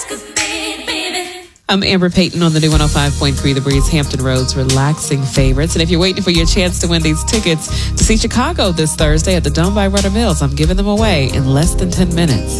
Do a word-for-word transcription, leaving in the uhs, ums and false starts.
I'm Amber Payton on the new one oh five point three The Breeze, Hampton Roads relaxing favorites. And if you're waiting for your chance to win these tickets to see Chicago this Thursday at the Dome by Rudder Mills, I'm giving them away in less than ten minutes.